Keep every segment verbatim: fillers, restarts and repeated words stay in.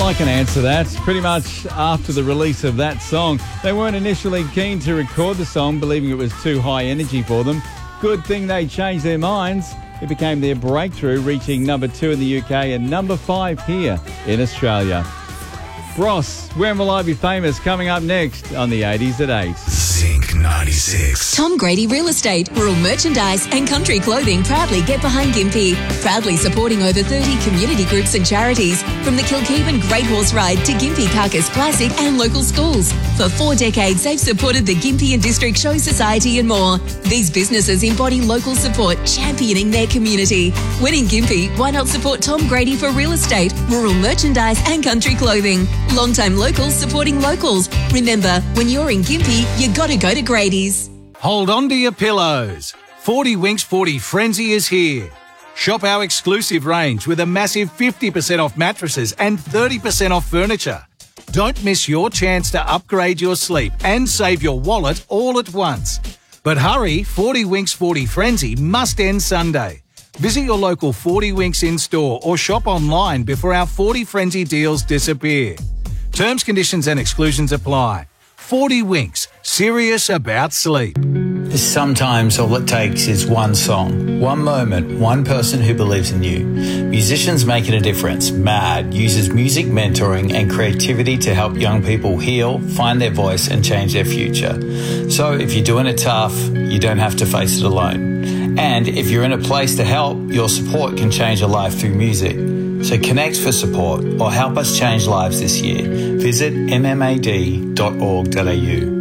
Well, I can answer that. Pretty much after the release of that song, they weren't initially keen to record the song, believing it was too high energy for them. Good thing they changed their minds. It became their breakthrough, reaching number two in the U K and number five here in Australia. Bros, When Will I Be Famous, coming up next on the eighties at eight. Zinc ninety-six. Tom Grady Real Estate, rural merchandise and country clothing proudly get behind Gympie. Proudly supporting over thirty community groups and charities, from the Kilkeevan Great Horse Ride to Gympie Carcass Classic and local schools. For four decades, they've supported the Gympie and District Show Society and more. These businesses embody local support, championing their community. When in Gympie, why not support Tom Grady for real estate, rural merchandise and country clothing? Long-time locals supporting locals. Remember, when you're in Gympie, you gotta go to Grady's. Hold on to your pillows. forty Winks forty Frenzy is here. Shop our exclusive range with a massive fifty percent off mattresses and thirty percent off furniture. Don't miss your chance to upgrade your sleep and save your wallet all at once. But hurry, forty Winks forty Frenzy must end Sunday. Visit your local forty Winks in-store or shop online before our forty Frenzy deals disappear. Terms, conditions and exclusions apply. forty Winks, serious about sleep. Sometimes all it takes is one song, one moment, one person who believes in you. Musicians Making a Difference, MAD, uses music mentoring and creativity to help young people heal, find their voice and change their future. So if you're doing it tough, you don't have to face it alone. And if you're in a place to help, your support can change a life through music. So connect for support or help us change lives this year. Visit m m a d dot org dot a u.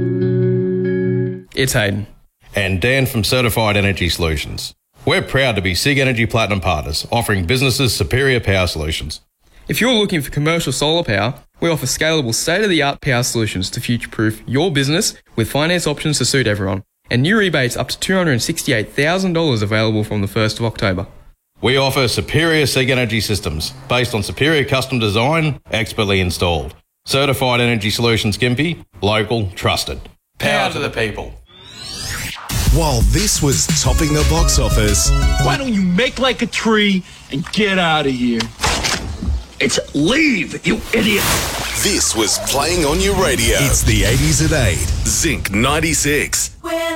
It's Hayden. And Dan from Certified Energy Solutions. We're proud to be SIG Energy Platinum partners, offering businesses superior power solutions. If you're looking for commercial solar power, we offer scalable state-of-the-art power solutions to future-proof your business with finance options to suit everyone. And new rebates up to two hundred sixty-eight thousand dollars available from the first of October. We offer superior SIG Energy systems based on superior custom design, expertly installed. Certified Energy Solutions Gympie, local, trusted. Power to the people. While this was topping the box office, why don't you make like a tree and get out of here? It's leave, you idiot. This was playing on your radio. It's the eighties at eight. Zinc ninety-six.